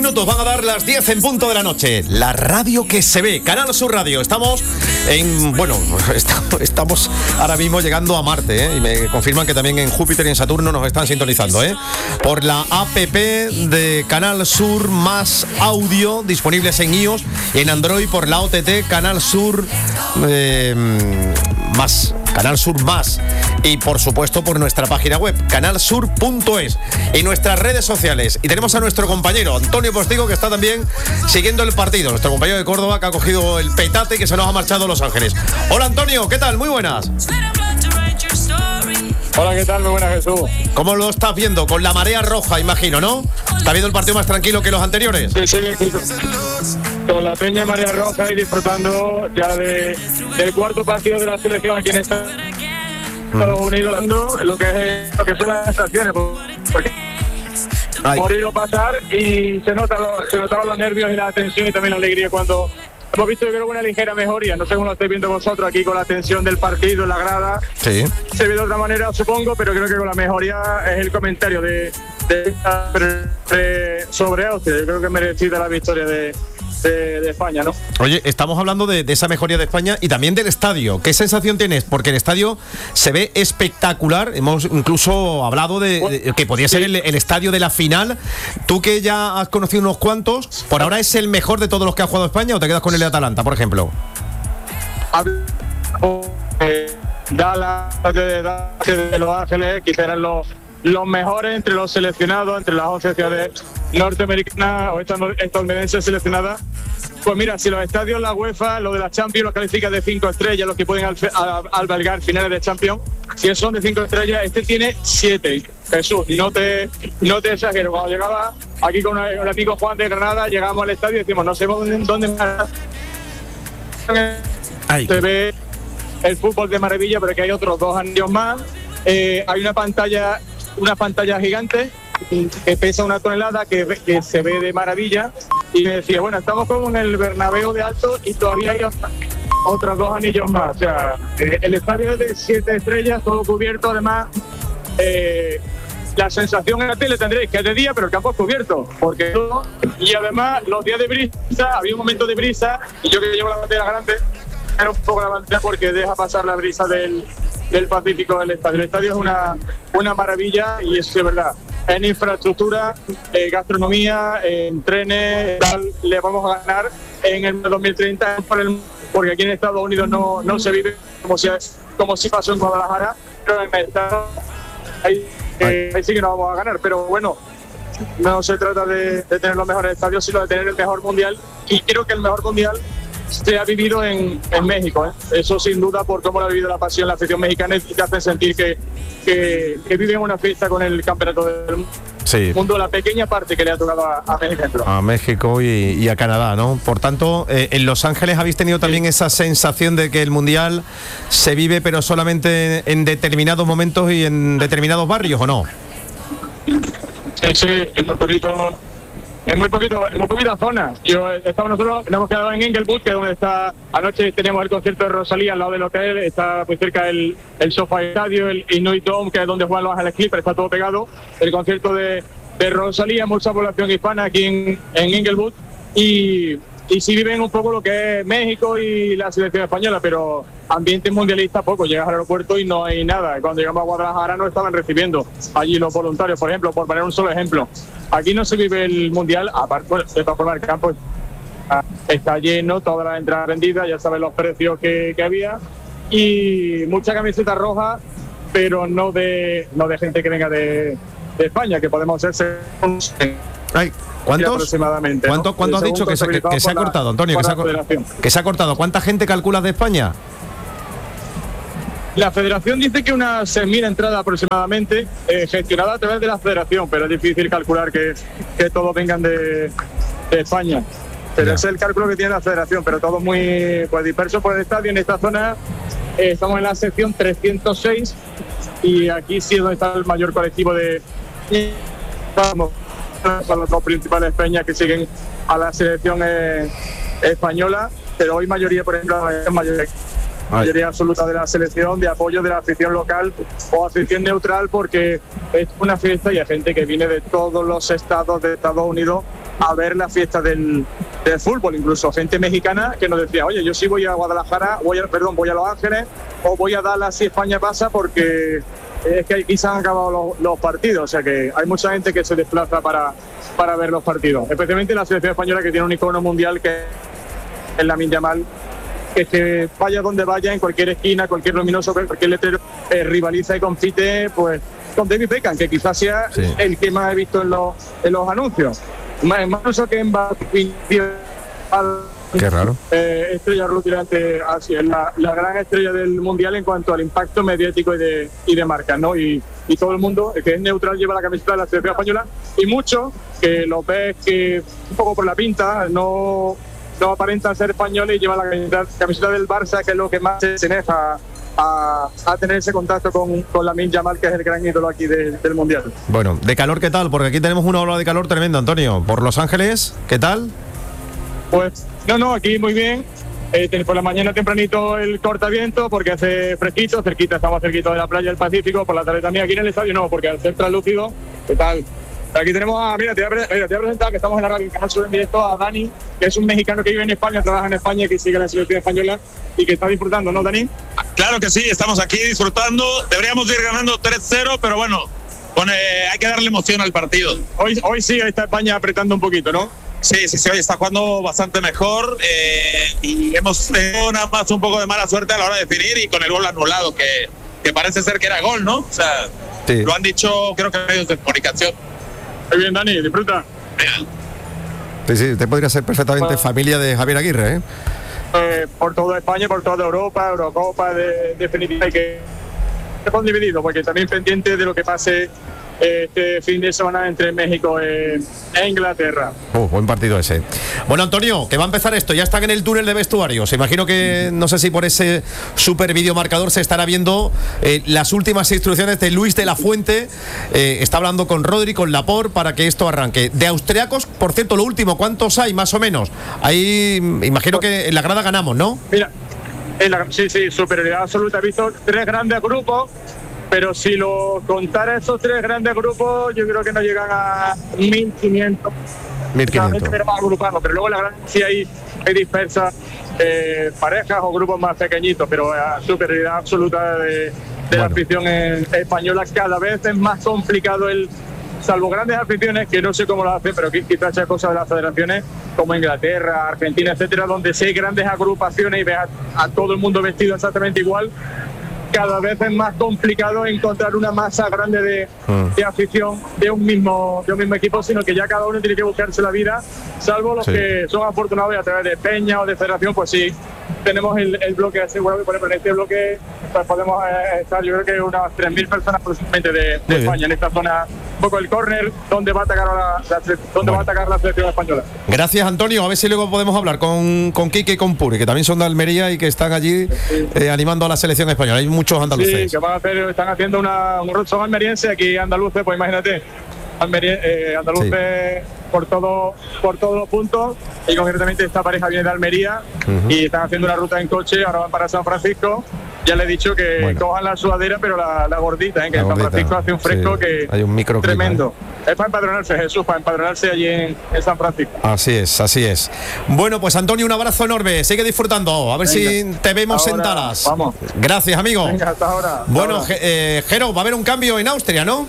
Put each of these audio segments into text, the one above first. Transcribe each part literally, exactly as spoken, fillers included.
minutos van a dar las diez en punto de la noche. La radio que se ve, Canal Sur Radio. Estamos en, bueno, estamos ahora mismo llegando a Marte, ¿eh? Y me confirman que también en Júpiter y en Saturno nos están sintonizando, ¿eh? Por la app de Canal Sur más audio, disponibles en iOS y en Android por la O T T Canal Sur eh, más. Canal Sur Más, y por supuesto por nuestra página web canal sur punto es y nuestras redes sociales. Y tenemos a nuestro compañero Antonio Postigo, que está también siguiendo el partido, nuestro compañero de Córdoba, que ha cogido el petate y que se nos ha marchado a Los Ángeles. Hola Antonio, ¿qué tal? Muy buenas. Hola, ¿qué tal? Muy buenas, Jesús. ¿Cómo lo estás viendo? Con la marea roja, imagino, ¿no? ¿Estás viendo el partido más tranquilo que los anteriores? Sí, sí, sí. Con la peña marea roja y disfrutando ya de, del cuarto partido de la selección aquí en Estados Unidos, dando lo que es lo que son las sensaciones, porque por ir o pasar, y se nota lo, se notaban los nervios y la tensión y también la alegría cuando hemos visto, yo creo, una ligera mejoría. No sé cómo lo estáis viendo vosotros aquí con la tensión del partido en la grada. Sí. Se ve de otra manera, supongo, pero creo que con la mejoría es el comentario de, de, de sobre Austria. Yo creo que merecida la victoria de De, de España, ¿no? Oye, estamos hablando de, de esa mejoría de España y también del estadio. ¿Qué sensación tienes? Porque el estadio se ve espectacular. Hemos incluso hablado de, de que podía ser el, el estadio de la final. Tú, que ya has conocido unos cuantos, ¿por ahora es el mejor de todos los que ha jugado España o te quedas con el de Atalanta, por ejemplo? Dallas, de Los Ángeles, quizás eran los los mejores entre los seleccionados, entre las once ciudades norteamericanas o estadounidenses seleccionadas. Pues mira, si los estadios, la UEFA, lo de la Champions, los califica de cinco estrellas, los que pueden alfe, a, albergar finales de Champions, si son de cinco estrellas, este tiene siete. Jesús, no te, no te exagero. Cuando llegaba aquí con un amigo Juan de Granada, llegamos al estadio y decimos, no sé dónde, dónde se ve el fútbol de maravilla, pero que hay otros dos anillos más. Eh, hay una pantalla una pantalla gigante que pesa una tonelada, que, que se ve de maravilla, y me decía, bueno, estamos como en el Bernabéu de alto y todavía hay otros dos anillos más. O sea, el estadio es de siete estrellas, todo cubierto. Además, eh, la sensación en la tele tendréis que es de día, pero el campo es cubierto, porque y además los días de brisa, había un momento de brisa, y yo que llevo la bandera grande, era un poco la bandera porque deja pasar la brisa del del Pacífico del estadio. El estadio es una, una maravilla, y eso es verdad. En infraestructura, eh, gastronomía, en trenes, tal, le vamos a ganar en el dos mil treinta, por el, porque aquí en Estados Unidos no, no se vive como si, como si pasó en Guadalajara, pero en el estado ahí, eh, ahí sí que no vamos a ganar. Pero bueno, no se trata de, de tener los mejores estadios, sino de tener el mejor mundial, y creo que el mejor mundial se ha vivido en, en México, ¿eh? Eso sin duda, por cómo lo ha vivido la pasión, la afición mexicana, y te hacen sentir que, que, que viven una fiesta con el campeonato del sí. mundo, la pequeña parte que le ha tocado a, a México. A México y, y a Canadá, ¿no? Por tanto, eh, en Los Ángeles habéis tenido también sí. esa sensación de que el mundial se vive, pero solamente en determinados momentos y en determinados barrios, ¿o no? Sí, sí, en muy poquito, en muy poquito, en muy poquita zona. Yo estamos nosotros, nos hemos quedado en Inglewood, que es donde está, anoche tenemos el concierto de Rosalía al lado del hotel, está muy cerca el, el SoFi Estadio, el Inuit Dome, que es donde juegan Los Ángeles Clippers, está todo pegado. El concierto de, de Rosalía, mucha población hispana aquí en, en Inglewood, y, y sí viven un poco lo que es México y la selección española, pero ambiente mundialista poco. Llegas al aeropuerto y no hay nada. Cuando llegamos a Guadalajara no estaban recibiendo allí los voluntarios, por ejemplo, por poner un solo ejemplo. Aquí no se vive el mundial, aparte, bueno, de todas formas el campo está lleno, todas las entradas vendidas, ya sabes los precios que, que había, y mucha camiseta roja, pero no de no de gente que venga de, de España, que podemos ser Ay, ¿cuántos? Aproximadamente, ¿Cuánto, ¿no? ¿cuánto has dicho que se, que, que se ha cortado, Antonio? Que se ha, que se ha cortado. ¿Cuánta gente calculas de España? La federación dice que unas seis mil entradas aproximadamente, eh, gestionadas a través de la federación, pero es difícil calcular que, que todos vengan de, de España. Pero ese es el cálculo que tiene la federación, pero todos muy pues, dispersos por el estadio. En esta zona eh, estamos en la sección trescientos seis, y aquí sí es donde está el mayor colectivo de... Vamos, son los dos principales peñas que siguen a la selección eh, española, pero hoy mayoría, por ejemplo, es mayoría... mayoría absoluta de la selección, de apoyo de la afición local o afición neutral, porque es una fiesta y hay gente que viene de todos los estados de Estados Unidos a ver las fiestas del, del fútbol, incluso gente mexicana que nos decía, oye, yo sí voy a Guadalajara, voy a, perdón, voy a Los Ángeles o voy a Dallas si España pasa porque es que aquí se han acabado los, los partidos, o sea que hay mucha gente que se desplaza para, para ver los partidos, especialmente la selección española que tiene un icono mundial que es Lamine Yamal, que se vaya donde vaya, en cualquier esquina, cualquier luminoso, cualquier letrero, eh, rivaliza y compite pues con David Beckham, que quizás sea sí. el que más he visto en los, en los anuncios. Más, más uso que en Qué raro. Eh, estrella rutilante, así es la, la gran estrella del mundial en cuanto al impacto mediático y de, y de marca, ¿no? Y, y todo el mundo que es neutral lleva la camiseta de la selección española y muchos que lo ves que un poco por la pinta no, no aparentan ser españoles y llevan la camiseta, camiseta del Barça, que es lo que más se asemeja a, a tener ese contacto con, con Lamine Yamal, que es el gran ídolo aquí de, del mundial. Bueno, ¿de calor qué tal? Porque aquí tenemos una ola de calor tremenda, Antonio. ¿Por Los Ángeles qué tal? Pues no, no, aquí muy bien. Eh, por la mañana tempranito el cortaviento porque hace fresquito, cerquita, estamos cerquita de la playa del Pacífico. Por la tarde también aquí en el estadio no, porque al ser translúcido, ¿qué tal? Aquí tenemos a, mira, te voy a, mira, te voy a presentar que estamos en la radio en Canal Sur en directo a Dani, que es un mexicano que vive en España, trabaja en España, que sigue la selección española y que está disfrutando, ¿no, Dani? Claro que sí, estamos aquí disfrutando. Deberíamos ir ganando tres cero, pero bueno, bueno eh, hay que darle emoción al partido. Hoy, hoy sí está España apretando un poquito, ¿no? Sí, sí, sí, hoy está jugando bastante mejor eh, y hemos tenido nada más un poco de mala suerte a la hora de definir y con el gol anulado, que, que parece ser que era gol, ¿no? O sea, sí. Lo han dicho, creo que en medios de comunicación. Muy bien, Dani, disfruta. Bien. Sí, sí, usted podría ser perfectamente bueno, familia de Javier Aguirre, ¿eh? Eh, por toda España, por toda Europa, Eurocopa, de, definitivamente que estamos divididos, porque también pendiente de lo que pase este fin de semana entre México e Inglaterra. Uh, buen partido ese. Bueno, Antonio, que va a empezar esto. Ya están en el túnel de vestuarios. Imagino que, no sé si por ese super videomarcador se estará viendo eh, las últimas instrucciones de Luis de la Fuente. Eh, está hablando con Rodri, con Laporte, para que esto arranque. De austriacos, por cierto, lo último, ¿cuántos hay más o menos? Ahí, imagino que en la grada ganamos, ¿no? Mira, en la, sí, sí, superioridad absoluta. He visto tres grandes grupos. Pero si lo contara esos tres grandes grupos, yo creo que no llegan a mil quinientos. mil quinientos. Pero pero luego la gran sí hay, hay dispersas eh, parejas o grupos más pequeñitos, pero la superioridad absoluta de, de bueno. la afición española. Cada vez es más complicado el, salvo grandes aficiones que no sé cómo lo hacen, pero quizás sea cosa de las federaciones como Inglaterra, Argentina, etcétera, donde sí hay grandes agrupaciones y ves a, a todo el mundo vestido exactamente igual. Cada vez es más complicado encontrar una masa grande de, mm. de afición de un mismo de un mismo equipo, sino que ya cada uno tiene que buscarse la vida, salvo los sí. que son afortunados y a través de Peña o de Federación, pues sí, tenemos el, el bloque asegurado y por ejemplo en este bloque pues podemos eh, estar, yo creo que unas tres mil personas aproximadamente de, de España, en esta zona, un poco el córner, donde va a atacar la, la, donde bueno. va a atacar la selección española. Gracias, Antonio. A ver si luego podemos hablar con, con Quique y con Puri, que también son de Almería y que están allí sí. eh, animando a la selección española. Hay muchos andaluces. Sí, que van a hacer, están haciendo una, un son almerienses, aquí andaluces, pues imagínate, Almería, eh, andaluces sí. por todo por todos los puntos, y concretamente esta pareja viene de Almería uh-huh. y están haciendo una ruta en coche, ahora van para San Francisco. Ya le he dicho que bueno. cojan la sudadera, pero la, la gordita, ¿eh? que la en San gordita. Francisco hace un fresco sí. que hay un micro tremendo. ¿eh? Es para empadronarse, Jesús, para empadronarse allí en, en San Francisco. Así es, así es. Bueno, pues Antonio, un abrazo enorme. Sigue disfrutando. A ver Venga. si te vemos ahora, en Dallas. Vamos. Gracias, amigo. Venga, hasta ahora. Hasta bueno, ahora. Eh, Jero, va a haber un cambio en Austria, ¿no?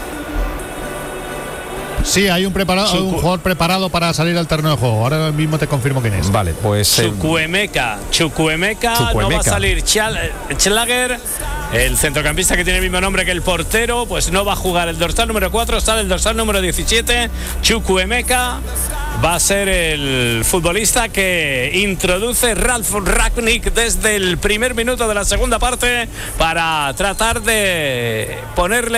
Sí, hay un preparado, Chuku. un jugador preparado para salir al terreno de juego. Ahora mismo te confirmo quién es. Vale, pues Chukwuemeka. Chukwuemeka, Chukwuemeka. No va a salir Schlager, el centrocampista que tiene el mismo nombre que el portero, pues no va a jugar el dorsal número cuatro, sale el dorsal número diecisiete. Chukwuemeka va a ser el futbolista que introduce Ralf Rangnick desde el primer minuto de la segunda parte para tratar de ponerle